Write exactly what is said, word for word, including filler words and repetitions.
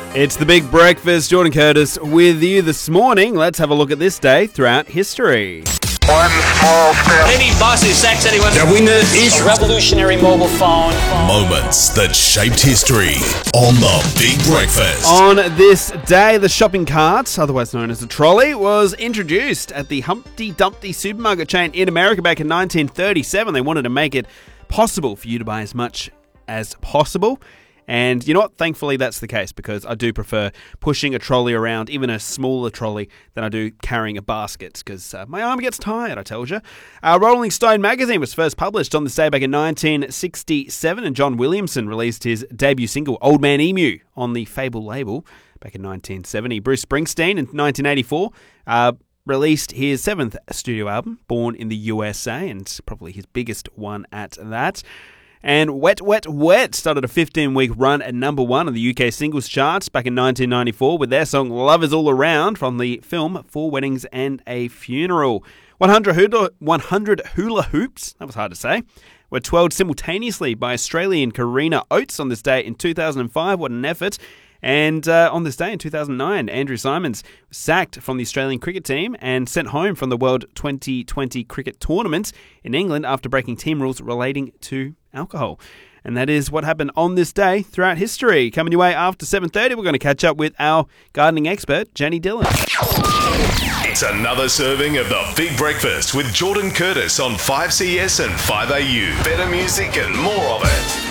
It's the Big Breakfast. Jordan Curtis with you this morning. Let's have a look at this day throughout history. One small step. Any boss who sacks anyone. The winner is A revolutionary mobile phone. Moments that shaped history on the Big Breakfast. On this day, the shopping cart, otherwise known as the trolley, was introduced at the Humpty Dumpty supermarket chain in America back in nineteen thirty-seven. They wanted to make it possible for you to buy as much as possible. And you know what? Thankfully, that's the case, because I do prefer pushing a trolley around, even a smaller trolley, than I do carrying a basket, because uh, my arm gets tired, I told you. Uh, Rolling Stone magazine was first published on this day back in nineteen sixty-seven, and John Williamson released his debut single, Old Man Emu, on the Fable label back in nineteen seventy. Bruce Springsteen in nineteen eighty-four uh, released his seventh studio album, Born in the U S A, and probably his biggest one at that. And Wet, Wet, Wet started a fifteen-week run at number one on the U K singles charts back in nineteen ninety-four with their song Love Is All Around from the film Four Weddings and a Funeral. one hundred hula, one hundred hula hoops, that was hard to say, were twirled simultaneously by Australian Karina Oates on this day in two thousand five. What an effort. And uh, on this day in two thousand nine, Andrew Symonds was sacked from the Australian cricket team and sent home from the World twenty twenty cricket tournament in England after breaking team rules relating to alcohol. And that is what happened on this day throughout history. Coming your way after seven thirty, we're going to catch up with our gardening expert, Jenny Dillon. It's another serving of the Big Breakfast with Jordan Curtis on five C S and five A U. Better music and more of it.